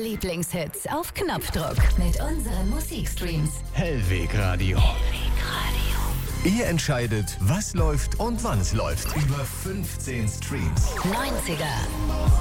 Lieblingshits auf Knopfdruck mit unseren Musikstreams. Hellweg Radio. Ihr entscheidet, was läuft und wann es läuft. Über 15 Streams. 90er.